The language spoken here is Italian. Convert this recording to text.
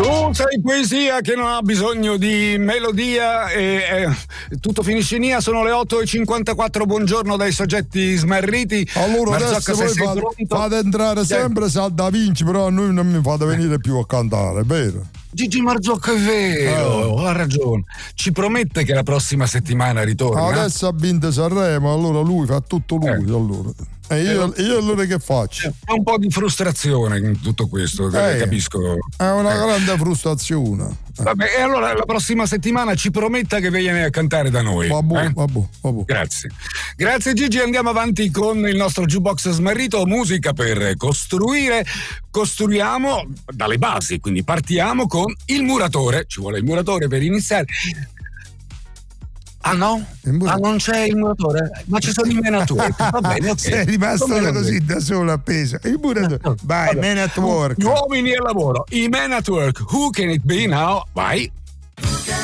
Tu sei poesia che non ha bisogno di melodia e tutto finisce in ia. Sono le 8:54. Buongiorno dai soggetti smarriti. Allora Marzocca, adesso voi fate entrare sempre Sal Da Vinci, però a noi non mi fate venire più a cantare, vero? Gigi Marzocca, è vero, ha ragione. Ci promette che la prossima settimana ritorna? Adesso ha vinto Sanremo, allora lui fa tutto lui, allora. E io allora che faccio? C'è un po' di frustrazione in tutto questo, capisco. È una grande frustrazione. Vabbè, e allora la prossima settimana ci prometta che viene a cantare da noi. Vabbè. Grazie Gigi, andiamo avanti con il nostro jukebox smarrito, musica per costruire. Costruiamo dalle basi, quindi partiamo con il muratore. Ci vuole il muratore per iniziare. Ah no? Ah, non c'è il muratore? Ma ci sono i Men at Work. Va bene, ok. Sei rimasto così da solo appeso. Il muratore. Vai, Men at Work. Uomini al lavoro. I Men at Work. Who can it be now? Vai.